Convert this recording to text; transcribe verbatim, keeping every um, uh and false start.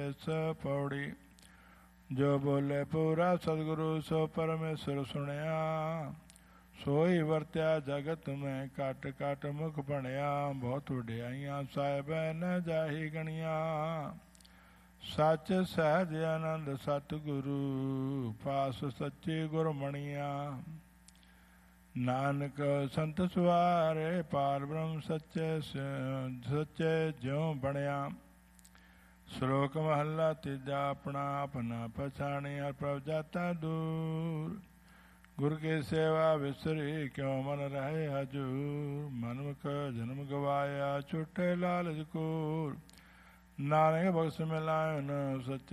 ਇਸ ਪੌੜੀ। ਜੋ ਬੋਲੇ ਪੂਰਾ ਸਤਿਗੁਰੂ ਸੋ ਪਰਮੇਸ਼ਰ ਸੁਣਿਆ। ਸੋਈ ਵਰਤਿਆ ਜਗਤ ਮੈਂ ਘਟ ਘਟ ਮੁਖ ਬਣਿਆ। ਬਹੁਤ ਵਡਿਆਈਆਂ ਸਾਹਿਬੈ ਨ ਜਾਹੀ ਗਣੀਆਂ। ਸੱਚ ਸਹਿਜ ਆਨੰਦ ਸਤਿਗੁਰੂ ਪਾਸ ਸੱਚੀ ਗੁਰਮਣੀਆਂ। ਨਾਨਕ ਸੰਤ ਸਵਾਰੇ ਪਾਰ ਬ੍ਰਹਮ ਸੱਚੇ ਸੱਚੇ ਜਿਉ ਬਣਿਆ। ਸ਼ਲੋਕ ਮਹੱਲਾ ਤੀਜਾ। ਆਪਣਾ ਆਪਣਾ ਪਛਾਣਿਆ ਪ੍ਰਭ ਜਾਤਾ ਦੂਰ। ਗੁਰ ਕੀ ਸੇਵਾ ਵਿਸਰੀ ਕਿਉ ਮਨ ਰਹੇ ਹਜੂਰ। ਮਨਮੁਖ ਜਨਮ ਗਵਾਇਆ ਛੁਟੇ ਲਾਲਚ ਕੂਰ। ਨਾਨਕ ਬਖਸ਼ ਮਿਲਾਇਨ ਸੱਚੇ